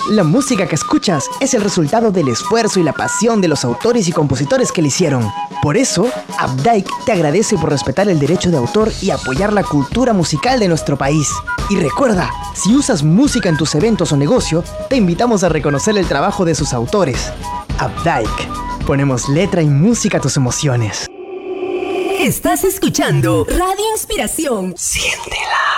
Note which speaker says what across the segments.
Speaker 1: La música que escuchas es el resultado del esfuerzo y la pasión de los autores y compositores que la hicieron. Por eso, Updike te agradece por respetar el derecho de autor y apoyar la cultura musical de nuestro país. Y recuerda, si usas música en tus eventos o negocio, te invitamos a reconocer el trabajo de sus autores. Updike. Ponemos letra y música a tus emociones.
Speaker 2: Estás escuchando Radio Inspiración.
Speaker 1: Siéntela.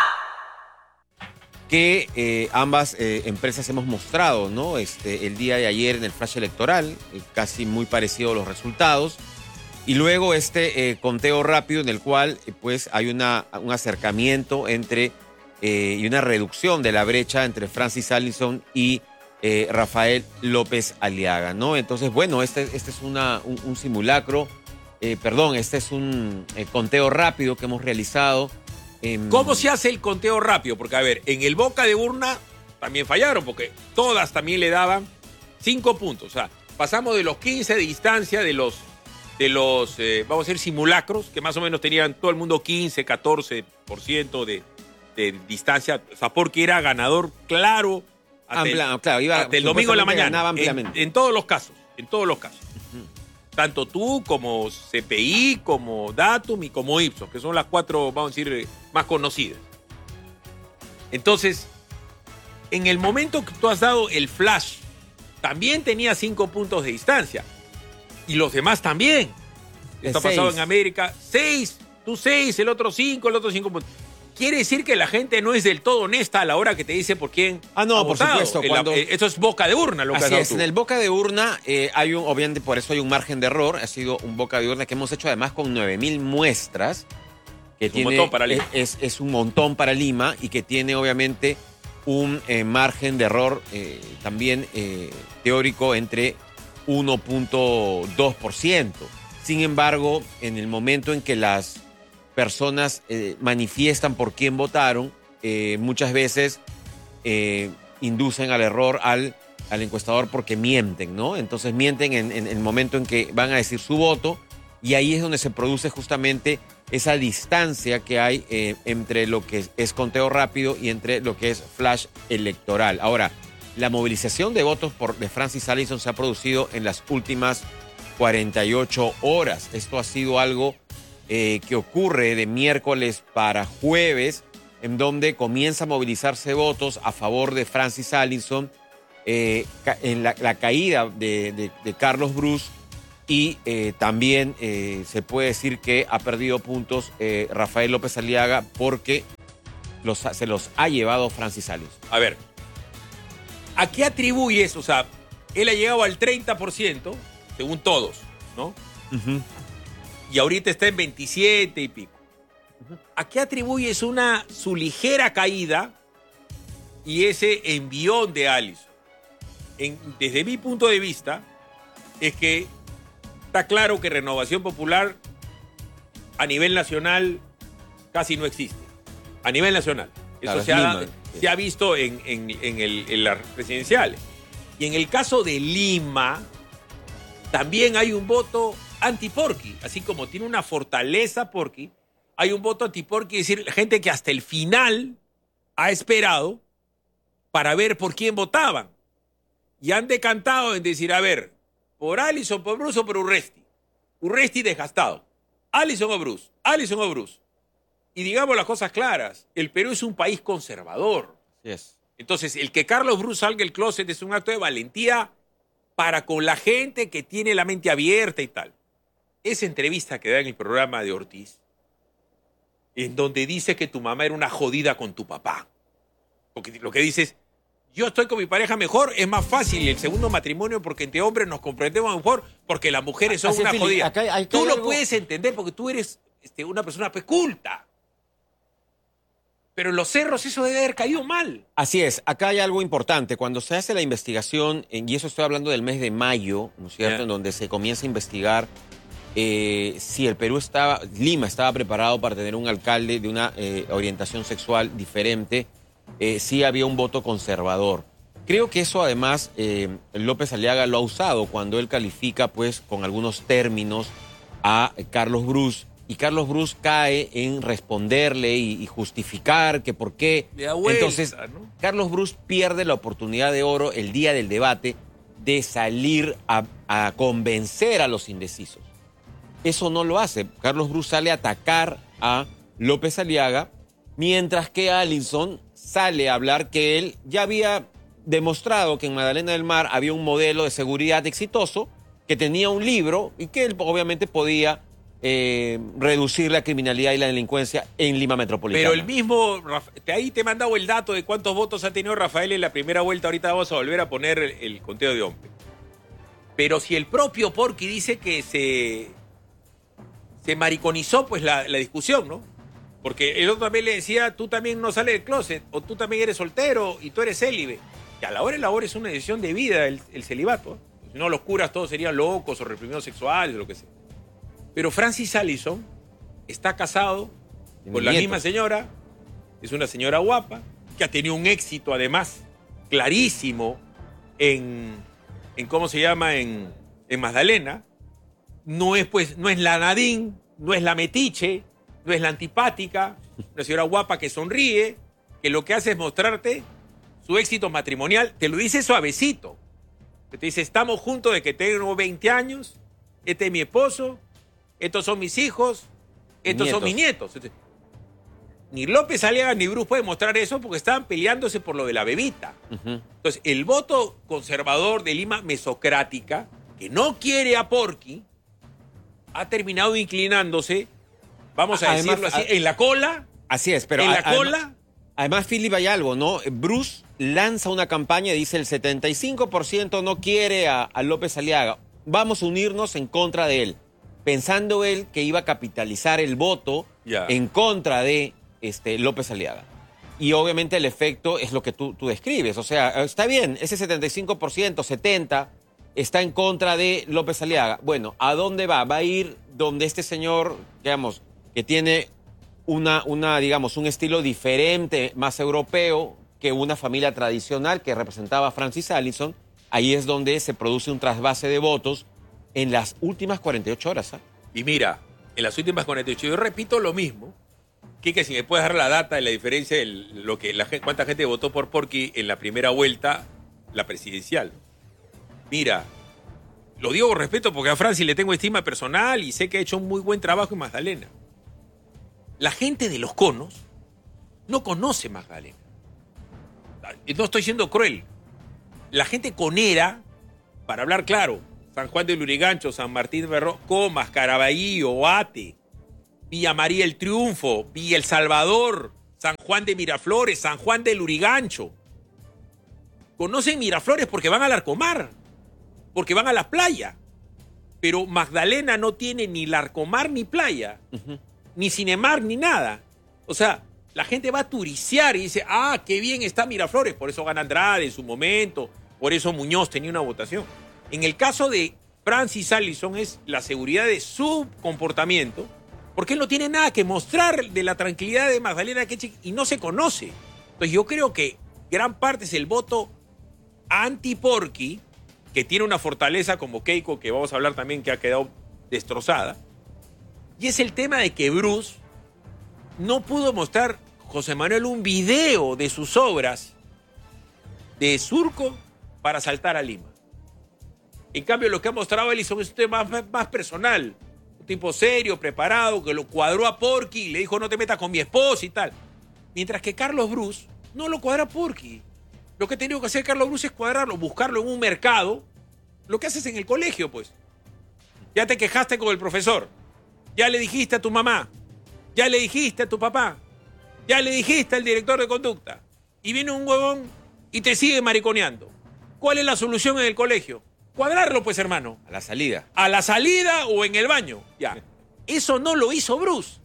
Speaker 3: Que ambas empresas hemos mostrado, ¿no? El día de ayer en el flash electoral, casi muy parecido a los resultados. Y luego conteo rápido en el cual pues hay un acercamiento entre y una reducción de la brecha entre Francis Allison y Rafael López Aliaga, ¿no? Entonces, bueno, este es un simulacro, este es un conteo rápido que hemos realizado.
Speaker 4: ¿Cómo se hace el conteo rápido? Porque, a ver, en el boca de urna también fallaron, porque todas también le daban 5 puntos. O sea, pasamos de los 15 de distancia de los vamos a decir, simulacros, que más o menos tenían todo el mundo 15, 14% de distancia. O sea, porque era ganador claro hasta el domingo en la mañana. En todos los casos, Tanto tú como CPI, como Datum y como Ipsos, que son las 4, vamos a decir, más conocidas. Entonces, en el momento que tú has dado el flash, también tenía 5 puntos de distancia. Y los demás también. Esto ha pasado en América. 6, tú 6, el otro 5, el otro 5 puntos. Quiere decir que la gente no es del todo honesta a la hora que te dice por quién ha
Speaker 3: por
Speaker 4: votado.
Speaker 3: supuesto.
Speaker 4: Esto es boca de urna lo que has dado tú.
Speaker 3: En el boca de urna obviamente por eso hay un margen de error. Ha sido un boca de urna que hemos hecho además con 9,000 muestras. Que
Speaker 4: un montón para Lima.
Speaker 3: Es un montón para Lima y que tiene obviamente un margen de error también teórico entre 1.2%. Sin embargo, en el momento en que las personas manifiestan por quién votaron, muchas veces inducen al error al encuestador porque mienten, ¿no? Entonces mienten en el momento en que van a decir su voto y ahí es donde se produce justamente esa distancia que hay entre lo que es conteo rápido y entre lo que es flash electoral. Ahora, la movilización de votos de Francis Allison se ha producido en las últimas 48 horas. Esto ha sido algo que ocurre de miércoles para jueves, en donde comienza a movilizarse votos a favor de Francis Allison, en la caída de Carlos Bruce y también se puede decir que ha perdido puntos Rafael López Aliaga porque se los ha llevado Francis Allison.
Speaker 4: A ver, ¿a qué atribuyes? O sea, él ha llegado al 30%, según todos, ¿no?
Speaker 3: Uh-huh.
Speaker 4: Y ahorita está en 27 y pico. ¿A qué atribuyes su ligera caída y ese envión de Allison? Desde mi punto de vista, es que está claro que Renovación Popular a nivel nacional casi no existe. A nivel nacional. Eso se ha visto en las presidenciales. Y en el caso de Lima, también hay un voto anti-Porky. Así como tiene una fortaleza Porky, hay un voto anti-Porky, es decir, gente que hasta el final ha esperado para ver por quién votaban. Y han decantado en decir, a ver, por Allison, por Bruce o por Urresti. Urresti desgastado. Allison o Bruce. Allison o Bruce. Y digamos las cosas claras, el Perú es un país conservador.
Speaker 3: Yes.
Speaker 4: Entonces, el que Carlos Bruce salga del closet es un acto de valentía para con la gente que tiene la mente abierta y tal. Esa entrevista que da en el programa de Ortiz, en donde dice que tu mamá era una jodida con tu papá. Porque lo que dice es, yo estoy con mi pareja mejor, es más fácil el segundo matrimonio porque entre hombres nos comprendemos mejor, porque las mujeres son una jodida. Tú lo puedes entender porque tú eres una persona culta. Pero en los cerros eso debe haber caído mal.
Speaker 3: Así es, acá hay algo importante. Cuando se hace la investigación, y eso estoy hablando del mes de mayo, ¿no es cierto?, en donde se comienza a investigar si el Perú Lima estaba preparado para tener un alcalde de una orientación sexual diferente, sí había un voto conservador. Creo que eso además López Aliaga lo ha usado cuando él califica pues con algunos términos a Carlos Bruce y Carlos Bruce cae en responderle y justificar que por qué.
Speaker 4: Le da vuelta,
Speaker 3: Entonces,
Speaker 4: ¿no?
Speaker 3: Carlos Bruce pierde la oportunidad de oro el día del debate de salir a convencer a los indecisos. Eso no lo hace. Carlos Bruce sale a atacar a López Aliaga, mientras que Allison sale a hablar que él ya había demostrado que en Magdalena del Mar había un modelo de seguridad exitoso, que tenía un libro y que él obviamente podía reducir la criminalidad y la delincuencia en Lima Metropolitana.
Speaker 4: Pero el mismo, ahí te he mandado el dato de cuántos votos ha tenido Rafael en la primera vuelta. Ahorita vamos a volver a poner el conteo de hombre. Pero si el propio Porky dice que se mariconizó pues la discusión, ¿no? Porque el otro también le decía, tú también no sales del closet, o tú también eres soltero y tú eres célibe. Que a la hora de la hora es una decisión de vida el celibato. Si no, los curas todos serían locos o reprimidos sexuales o lo que sea. Pero Francis Allison está casado con la misma señora, es una señora guapa, que ha tenido un éxito además clarísimo en ¿cómo se llama? En Magdalena. No es la Nadine, no es la metiche, no es la antipática, una señora guapa que sonríe, que lo que hace es mostrarte su éxito matrimonial. Te lo dice suavecito. Te dice, estamos juntos de que tengo 20 años, este es mi esposo, estos son mis hijos, estos son mis nietos. Entonces, ni López Aliaga ni Bruce pueden mostrar eso porque estaban peleándose por lo de la bebita. Entonces, el voto conservador de Lima mesocrática, que no quiere a Porky, ha terminado inclinándose, vamos a decirlo así, en la cola.
Speaker 3: Así es, pero
Speaker 4: en la cola.
Speaker 3: Además, Philip, hay algo, ¿no? Bruce lanza una campaña y dice el 75% no quiere a López Aliaga. Vamos a unirnos en contra de él. Pensando él que iba a capitalizar el voto en contra de López Aliaga. Y obviamente el efecto es lo que tú describes. O sea, está bien, ese 75%, 70%, está en contra de López Aliaga. Bueno, ¿a dónde va? Va a ir donde este señor, digamos, que tiene digamos, un estilo diferente, más europeo que una familia tradicional que representaba a Francis Allison. Ahí es donde se produce un trasvase de votos en las últimas 48 horas.
Speaker 4: Y mira, en las últimas 48, yo repito lo mismo. Quique, si me puedes dar la data de la diferencia de cuánta gente votó por Porky en la primera vuelta, la presidencial. Mira, lo digo con respeto porque a Francis le tengo estima personal y sé que ha hecho un muy buen trabajo en Magdalena. La gente de Los Conos no conoce Magdalena. No estoy siendo cruel. La gente conera, para hablar claro, San Juan de Lurigancho, San Martín de Comas, Caraballo, Oate, Villa María el Triunfo, Villa El Salvador, San Juan de Miraflores, San Juan de Lurigancho. Conocen Miraflores porque van al Larcomar, porque van a la playa. Pero Magdalena no tiene ni Larcomar ni playa, ni Cinemar ni nada. O sea, la gente va a turistear y dice, ah, qué bien está Miraflores. Por eso gana Andrade en su momento, por eso Muñoz tenía una votación. En el caso de Francis Allison es la seguridad de su comportamiento, porque él no tiene nada que mostrar de la tranquilidad de Magdalena Queche y no se conoce. Entonces yo creo que gran parte es el voto anti-Porky, que tiene una fortaleza como Keiko, que vamos a hablar también, que ha quedado destrozada. Y es el tema de que Bruce no pudo mostrar, José Manuel, un video de sus obras de Surco para saltar a Lima. En cambio, lo que ha mostrado Allison es un tema más personal. Un tipo serio, preparado, que lo cuadró a Porky y le dijo, no te metas con mi esposa y tal. Mientras que Carlos Bruce no lo cuadra a Porky. Lo que ha tenido que hacer Carlos Bruce es cuadrarlo, buscarlo en un mercado. Lo que haces en el colegio, pues. Ya te quejaste con el profesor. Ya le dijiste a tu mamá. Ya le dijiste a tu papá. Ya le dijiste al director de conducta. Y viene un huevón y te sigue mariconeando. ¿Cuál es la solución en el colegio? Cuadrarlo, pues, hermano.
Speaker 3: A la salida.
Speaker 4: A la salida o en el baño. Ya. Eso no lo hizo Bruce.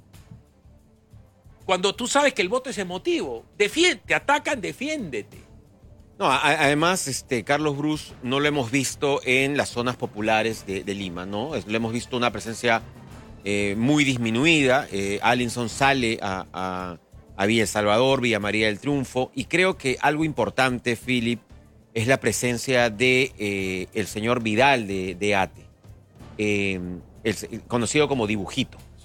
Speaker 4: Cuando tú sabes que el voto es emotivo. Te atacan, defiéndete.
Speaker 3: No, además, Carlos Bruce no lo hemos visto en las zonas populares de Lima, ¿no? Lo hemos visto una presencia muy disminuida. Allison sale a Villa El Salvador, Villa María del Triunfo, y creo que algo importante, Philip, es la presencia de el señor Vidal de ATE, conocido como Dibujito.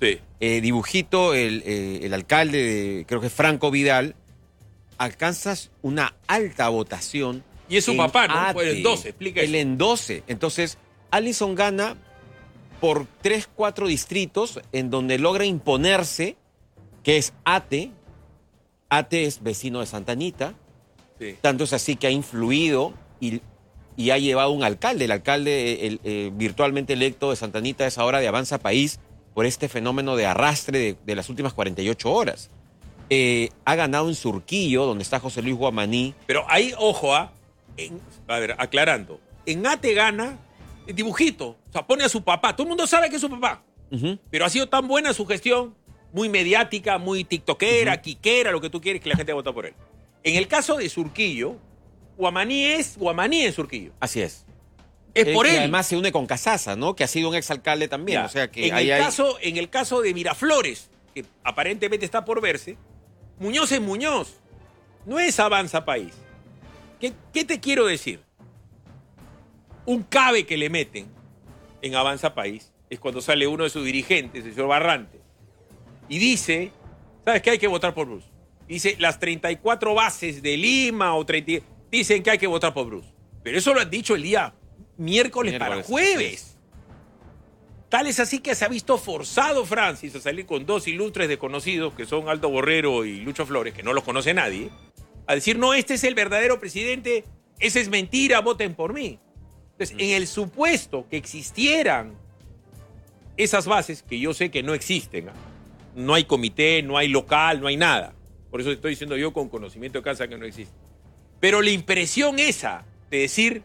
Speaker 4: Sí.
Speaker 3: Dibujito, el alcalde, creo que es Franco Vidal, alcanzas una alta votación.
Speaker 4: Y es su
Speaker 3: en
Speaker 4: papá, ¿no?
Speaker 3: Ate,
Speaker 4: Pues en 12, explica
Speaker 3: él
Speaker 4: eso.
Speaker 3: en 12. Entonces, Allison gana por 3, 4 distritos en donde logra imponerse, que es Ate. Ate es vecino de Santa Anita.
Speaker 4: Sí.
Speaker 3: Tanto es así que ha influido y ha llevado un alcalde. El alcalde virtualmente electo de Santa Anita es ahora de Avanza País por este fenómeno de arrastre de las últimas 48 horas. Ha ganado en Surquillo, donde está José Luis Guamaní.
Speaker 4: Pero ahí, ojo, a ver, aclarando. En Ate gana el dibujito. O sea, pone a su papá. Todo el mundo sabe que es su papá.
Speaker 3: Ujú.
Speaker 4: Pero ha sido tan buena su gestión, muy mediática, muy tiktokera, quiquera, lo que tú quieres, que la gente vota por él. En el caso de Surquillo, Guamaní es Guamaní en Surquillo.
Speaker 3: Así es.
Speaker 4: Es por
Speaker 3: Y
Speaker 4: él.
Speaker 3: además se une con Casasa, ¿no? Que ha sido un exalcalde también.
Speaker 4: Ya.
Speaker 3: O sea que
Speaker 4: En el caso de Miraflores, que aparentemente está por verse, Muñoz es Muñoz. No es Avanza País. ¿Qué te quiero decir? Un cabe que le meten en Avanza País es cuando sale uno de sus dirigentes, el señor Barrante, y dice, ¿sabes qué? Hay que votar por Bruce. Dice, las 34 bases de Lima o 30, dicen que hay que votar por Bruce. Pero eso lo han dicho el día miércoles para jueves. Tal es así que se ha visto forzado Francis a salir con dos ilustres desconocidos, que son Aldo Borrero y Lucho Flores, que no los conoce nadie, a decir, no, este es el verdadero presidente, esa es mentira, voten por mí. Entonces, en el supuesto que existieran esas bases, que yo sé que no existen, no hay comité, no hay local, no hay nada. Por eso estoy diciendo yo con conocimiento de causa que no existe. Pero la impresión esa de decir,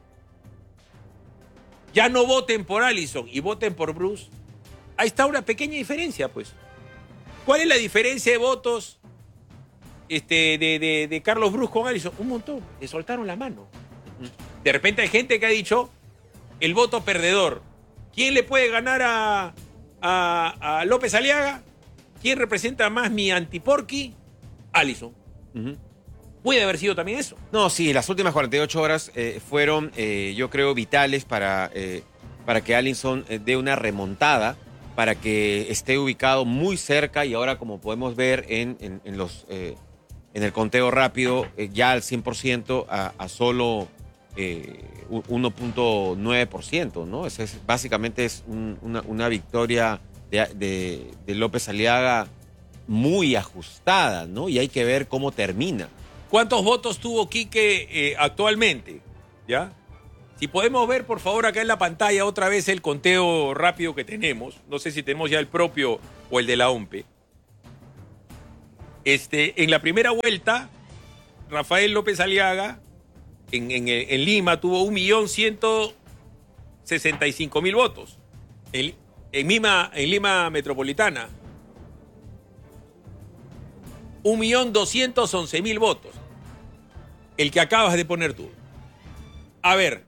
Speaker 4: ya no voten por Allison y voten por Bruce, ahí está una pequeña diferencia, pues. ¿Cuál es la diferencia de votos de Carlos Bruce con Allison? Un montón, le soltaron la mano. De repente hay gente que ha dicho, el voto perdedor, ¿quién le puede ganar a López Aliaga? ¿Quién representa más mi antiporqui? Allison.
Speaker 3: Ujú.
Speaker 4: Puede haber sido también eso.
Speaker 3: No, sí, las últimas 48 horas fueron, yo creo, vitales para que Allison dé una remontada, para que esté ubicado muy cerca y ahora, como podemos ver en el conteo rápido, ya al 100% a solo 1.9%, ¿no? Básicamente es una victoria de López Aliaga muy ajustada, ¿no? Y hay que ver cómo termina.
Speaker 4: ¿Cuántos votos tuvo Quique actualmente? ¿Ya? Si podemos ver, por favor, acá en la pantalla otra vez el conteo rápido que tenemos. No sé si tenemos ya el propio o el de la OMPE. En la primera vuelta, Rafael López Aliaga en Lima tuvo 1.165.000 votos. En Lima Metropolitana, 1.211.000 votos. El que acabas de poner tú. A ver.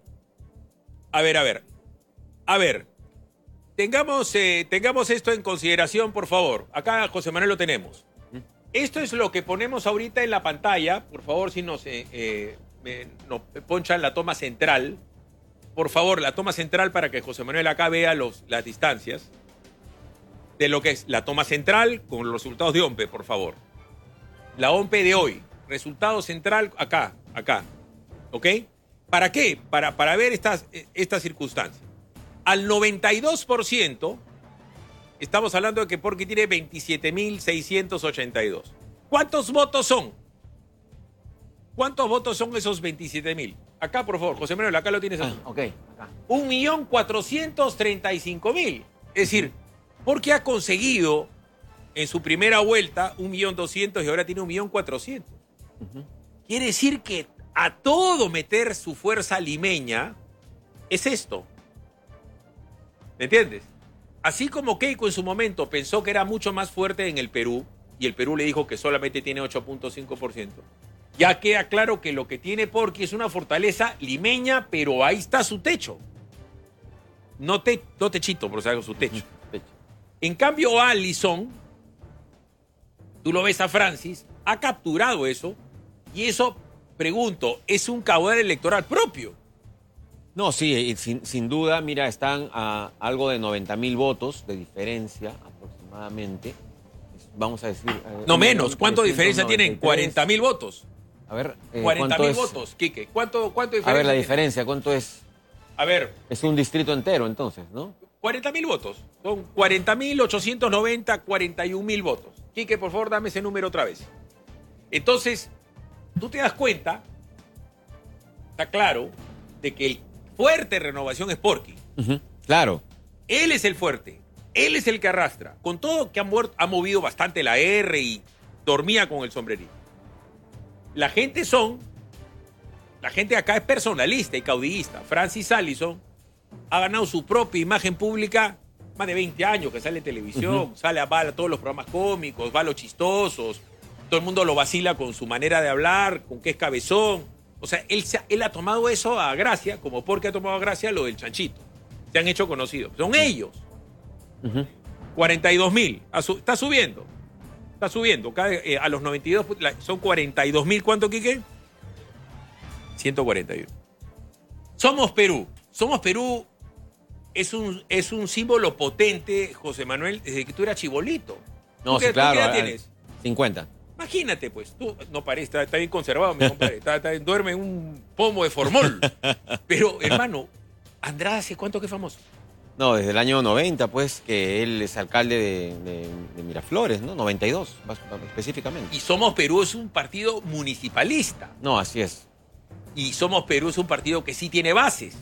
Speaker 4: Tengamos esto en consideración, por favor. Acá, José Manuel, lo tenemos. Esto es lo que ponemos ahorita en la pantalla. Por favor, si nos ponchan la toma central. Por favor, la toma central para que José Manuel acá vea las distancias de lo que es la toma central con los resultados de OMPE, por favor. La OMPE de hoy. Resultado central acá. ¿Ok? ¿Para qué? Para ver estas circunstancias. Al 92%, estamos hablando de que Porky tiene 27.682. ¿Cuántos votos son? ¿Cuántos votos son esos 27.000? Acá, por favor, José Manuel, acá lo tienes.
Speaker 3: Ok, acá.
Speaker 4: 1.435.000. Es decir, Porky ha conseguido en su primera vuelta 1.200.000 y ahora tiene 1.400.000. Quiere decir que a todo meter su fuerza limeña es esto. ¿Me entiendes? Así como Keiko en su momento pensó que era mucho más fuerte en el Perú y el Perú le dijo que solamente tiene 8.5%, ya queda claro que lo que tiene Porky es una fortaleza limeña, pero ahí está su techo. No techito, por si hago su techo. En cambio, Allison, tú lo ves a Francis, ha capturado eso y eso, pregunto, ¿es un caudal electoral propio?
Speaker 3: No, sí, sin duda, mira, están a algo de 90.000 votos de diferencia aproximadamente. aproximadamente. Vamos a decir...
Speaker 4: No menos. ¿Cuánto diferencia tienen? 40.000 votos.
Speaker 3: A ver,
Speaker 4: 40.000 votos, Quique. ¿Cuánto diferencia?
Speaker 3: A ver, la
Speaker 4: tiene?
Speaker 3: diferencia, ¿cuánto es?
Speaker 4: A ver,
Speaker 3: Es un distrito entero, entonces, ¿no?
Speaker 4: 40.000 votos. Son 40.890, 41.000 votos. Quique, por favor, dame ese número otra vez. Entonces, tú te das cuenta, está claro, de que el fuerte de Renovación es Porky.
Speaker 3: Claro.
Speaker 4: Él es el fuerte. Él es el que arrastra. Con todo que ha movido bastante la R y dormía con el sombrerito. La gente acá es personalista y caudillista. Francis Allison ha ganado su propia imagen pública más de 20 años, que sale en televisión, va a todos los programas cómicos, va a los chistosos, todo el mundo lo vacila con su manera de hablar, con que es cabezón. O sea, él ha tomado eso a gracia, como porque ha tomado a gracia lo del chanchito. Se han hecho conocidos. Son ellos. 42.000. Está subiendo. Está subiendo. A los 92 son 42.000. ¿Cuánto, Quique? 141. Somos Perú. Somos Perú es un símbolo potente, José Manuel, desde que tú eras chibolito.
Speaker 3: No,
Speaker 4: ¿Tú
Speaker 3: sí, claro.
Speaker 4: ¿Qué edad tienes?
Speaker 3: 50.
Speaker 4: Imagínate, pues, tú no parece, está bien conservado, mi compadre. Duerme en un pomo de formol. Pero, hermano, Andrade, ¿hace cuánto que es famoso?
Speaker 3: No, desde el año 90, pues, que él es alcalde de Miraflores, ¿no? 92, específicamente.
Speaker 4: Y Somos Perú es un partido municipalista.
Speaker 3: No, así es.
Speaker 4: Y Somos Perú es un partido que sí tiene bases.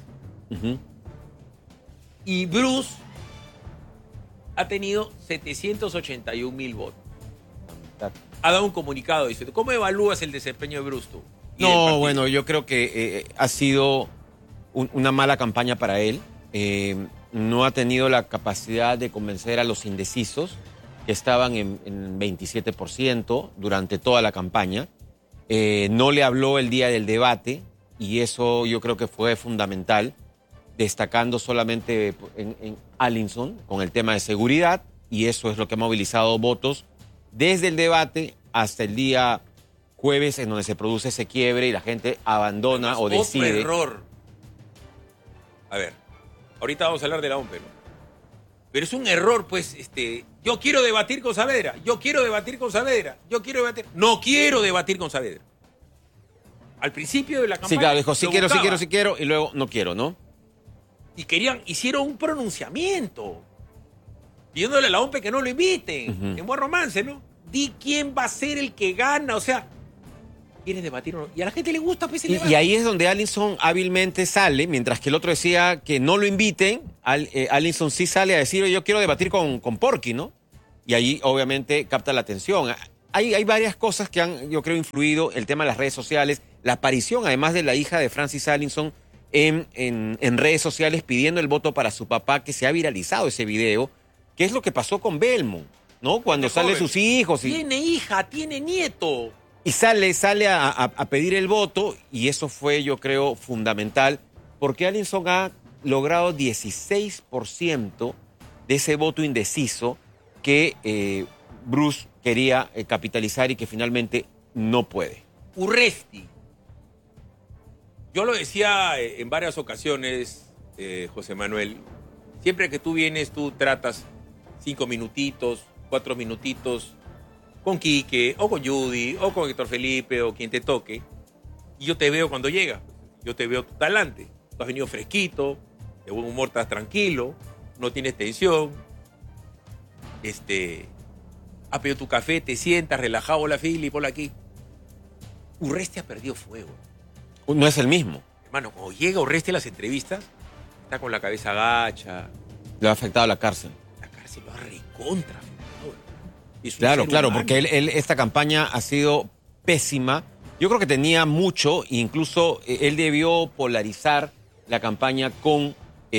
Speaker 4: Y Bruce ha tenido 781.000 votos. Ha dado un comunicado diciendo, ¿cómo evalúas el desempeño de Bruce tú?
Speaker 3: No, bueno, yo creo que ha sido una mala campaña para él. No ha tenido la capacidad de convencer a los indecisos, que estaban en 27% durante toda la campaña. No le habló el día del debate, y eso yo creo que fue fundamental, destacando solamente en Allison con el tema de seguridad, y eso es lo que ha movilizado votos desde el debate hasta el día jueves, en donde se produce ese quiebre y la gente abandona o decide.
Speaker 4: Otro error. A ver, ahorita vamos a hablar de la OMP, ¿no? Pero es un error, pues, yo quiero debatir con Saavedra, yo quiero debatir con Saavedra, yo quiero debatir. No quiero debatir con Saavedra. Al principio de la campaña.
Speaker 3: Sí, claro, dijo, sí quiero, y luego no quiero, ¿no?
Speaker 4: Y hicieron un pronunciamiento, pidiéndole a la OMP que no lo inviten, en buen romance, ¿no? Di quién va a ser el que gana, o sea, ¿quieres debatir o no? Y a la gente le gusta, pues, el debate.
Speaker 3: Y ahí es donde Allison hábilmente sale, mientras que el otro decía que no lo inviten, Allison sí sale a decir, yo quiero debatir con Porky, ¿no? Y ahí obviamente capta la atención. Hay varias cosas que han, yo creo, influido, el tema de las redes sociales, la aparición además de la hija de Francis Allison en redes sociales pidiendo el voto para su papá, que se ha viralizado ese video, que es lo que pasó con Belmont, ¿no? Cuando salen sus hijos.
Speaker 4: Tiene hija, tiene nieto.
Speaker 3: Y sale a pedir el voto, y eso fue, yo creo, fundamental, porque Allison ha logrado 16% de ese voto indeciso que Bruce quería capitalizar y que finalmente no puede.
Speaker 4: Urresti. Yo lo decía en varias ocasiones, José Manuel, siempre que tú vienes, tú tratas 5 minutitos, 4 minutitos, con Quique, o con Judy, o con Héctor Felipe, o quien te toque, y yo te veo cuando llegas. Yo te veo tu talante. Tú has venido fresquito, de buen humor, estás tranquilo, no tienes tensión. Has pedido tu café, te sientas relajado, hola Philip, hola aquí. Urresti ha perdido fuego.
Speaker 3: No es el mismo.
Speaker 4: Hermano, cuando llega Urresti a las entrevistas, está con la cabeza agacha.
Speaker 3: Le ha afectado la cárcel.
Speaker 4: La cárcel lo ha recontra.
Speaker 3: Claro, porque esta campaña ha sido pésima. Yo creo que tenía mucho, incluso él debió polarizar la campaña con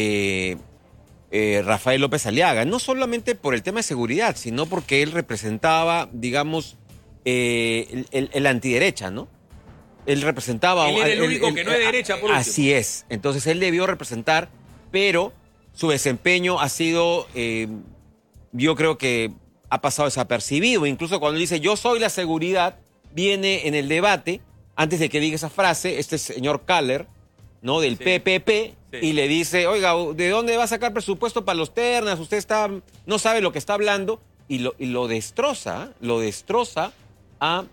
Speaker 3: Rafael López Aliaga, no solamente por el tema de seguridad, sino porque él representaba, digamos, el antiderecha, ¿no? Él representaba...
Speaker 4: Él era el único que no es de derecha, por último.
Speaker 3: Así es. Entonces él debió representar, pero su desempeño ha sido, yo creo que ha pasado desapercibido. Incluso cuando él dice, yo soy la seguridad, viene en el debate, antes de que diga esa frase, este señor Kaller, ¿no? Del PPP, y le dice, oiga, ¿de dónde va a sacar presupuesto para los ternas? Usted no sabe lo que está hablando. lo destroza a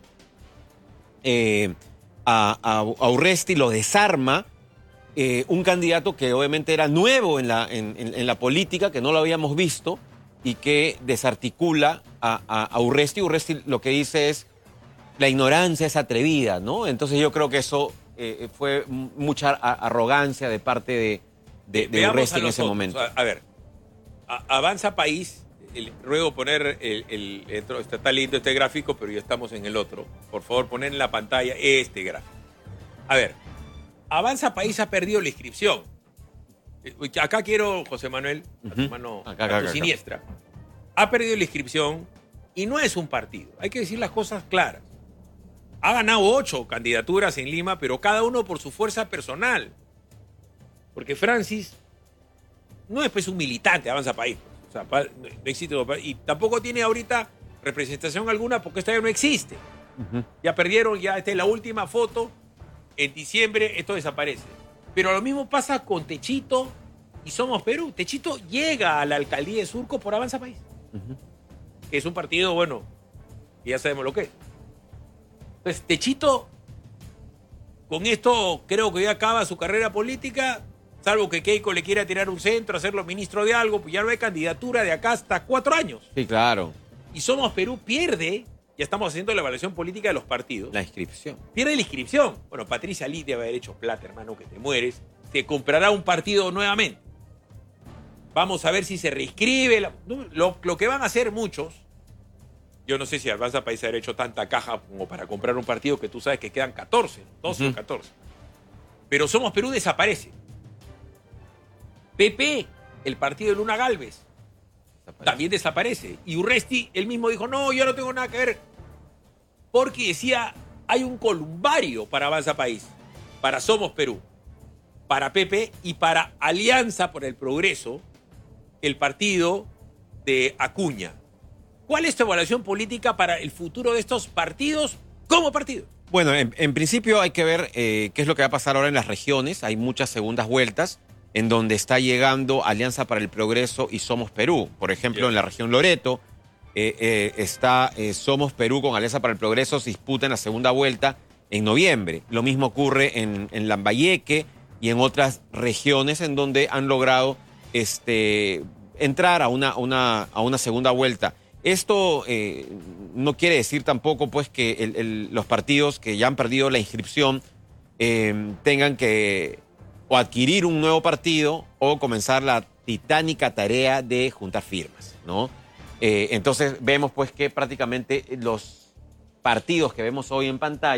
Speaker 3: Urresti, lo desarma. Un candidato que obviamente era nuevo en la política, que no lo habíamos visto, y que desarticula a Urresti. Urresti lo que dice es, la ignorancia es atrevida, ¿no? Entonces yo creo que eso fue mucha arrogancia de parte de Urresti en ese momento.
Speaker 4: A ver, Avanza País, ruego poner está lindo este gráfico, pero ya estamos en el otro. Por favor, poner en la pantalla este gráfico. A ver, Avanza País ha perdido la inscripción. Acá quiero, José Manuel, a tu mano, a tu siniestra. Ha perdido la inscripción y no es un partido. Hay que decir las cosas claras. Ha ganado 8 candidaturas en Lima, pero cada uno por su fuerza personal. Porque Francis no es pues un militante de Avanza País. O sea, no existe, y tampoco tiene ahorita representación alguna porque esta ya no existe. Ya perdieron, ya esta es la última foto. En diciembre esto desaparece. Pero lo mismo pasa con Techito y Somos Perú. Techito llega a la alcaldía de Surco por Avanza País. Que es un partido, bueno, que ya sabemos lo que es. Entonces, Techito, con esto creo que ya acaba su carrera política, salvo que Keiko le quiera tirar un centro, hacerlo ministro de algo, pues ya no hay candidatura de acá hasta 4 años.
Speaker 3: Sí, claro.
Speaker 4: Y Somos Perú pierde, ya estamos haciendo la evaluación política de los partidos.
Speaker 3: La inscripción.
Speaker 4: Pierde la inscripción. Bueno, Patricia Lee debe haber hecho plata, hermano, que te mueres. Te comprará un partido nuevamente. Vamos a ver si se reinscribe. Lo que van a hacer muchos, yo no sé si Avanza País haber hecho tanta caja como para comprar un partido que tú sabes que quedan 14, 12 o 14. Pero Somos Perú desaparece. PP, el partido de Luna Gálvez, también desaparece. Y Urresti, él mismo dijo, no, yo no tengo nada que ver. Porque decía, hay un columbario para Avanza País, para Somos Perú, para PP y para Alianza por el Progreso, el partido de Acuña. ¿Cuál es tu evaluación política para el futuro de estos partidos como partido?
Speaker 3: Bueno, en principio hay que ver qué es lo que va a pasar ahora en las regiones. Hay muchas segundas vueltas en donde está llegando Alianza para el Progreso y Somos Perú. Por ejemplo, en la región Loreto está Somos Perú con Alianza para el Progreso, se disputa en la segunda vuelta en noviembre. Lo mismo ocurre en Lambayeque y en otras regiones en donde han logrado entrar a una segunda vuelta. Esto no quiere decir tampoco pues que los partidos que ya han perdido la inscripción tengan que o adquirir un nuevo partido o comenzar la titánica tarea de juntar firmas, ¿no? Entonces vemos pues que prácticamente los partidos que vemos hoy en pantalla